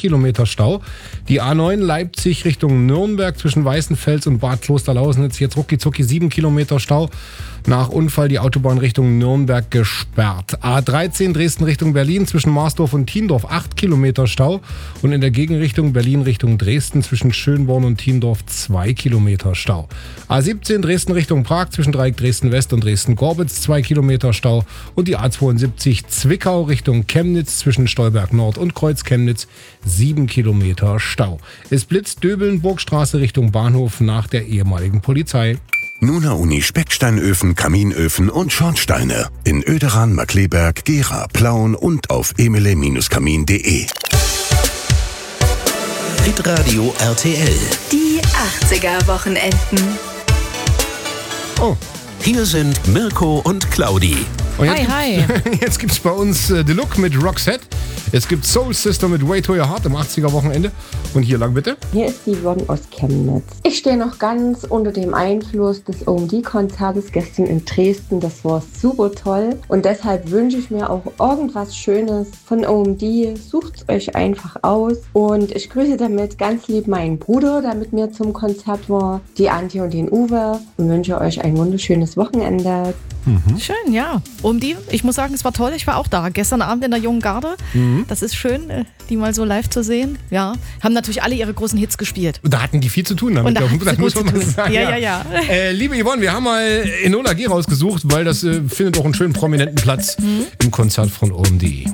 Kilometer Stau. Die A9 Leipzig Richtung Nürnberg zwischen Weißenfels und Bad Klosterlausnitz. Jetzt rucki 7 Kilometer Stau. Nach Unfall die Autobahn Richtung Nürnberg gesperrt. A13 Dresden Richtung Berlin zwischen Marsdorf und Thiendorf 8 Kilometer Stau. Und in der Gegenrichtung Berlin Richtung Dresden zwischen Schönborn und Thiendorf 2 Kilometer Stau. A17 Dresden Richtung Prag zwischen Dreieck Dresden West und Dresden-Gorbitz 2 Kilometer Stau. Und die A72 Zwickau Richtung Chemnitz zwischen Stolberg Nord und Kreuz Chemnitz 7 Kilometer Stau. Es blitzt Döbeln Burgstraße Richtung Bahnhof nach der ehemaligen Polizei. Nuna Uni Specksteinöfen, Kaminöfen und Schornsteine. In Oederan, Markleberg, Gera, Plauen und auf emile-kamin.de. Hitradio RTL. Die 80er-Wochenenden. Oh. Hier sind Mirko und Claudi. Und Hi. Jetzt gibt's bei uns The Look mit Roxette. Es gibt Soul Sister mit Way to Your Heart am 80er-Wochenende. Und hier lang bitte. Hier ist die Yvonne aus Chemnitz. Ich stehe noch ganz unter dem Einfluss des OMD-Konzertes gestern in Dresden. Das war super toll. Und deshalb wünsche ich mir auch irgendwas Schönes von OMD. Sucht's euch einfach aus. Und ich grüße damit ganz lieb meinen Bruder, der mit mir zum Konzert war, die Antje und den Uwe. Und wünsche euch ein wunderschönes Wochenende. Schön, ja. Ich muss sagen, es war toll. Ich war auch da. Gestern Abend in der Jungen Garde. Das ist schön, die mal so live zu sehen. Ja. Haben natürlich alle ihre großen Hits gespielt. Und da hatten die viel zu tun damit. Und da hatten sie gut zu tun. Sagen, Ja. Liebe Yvonne, wir haben mal Enola Gay rausgesucht, weil das findet auch einen schönen prominenten Platz im Konzert von OMD.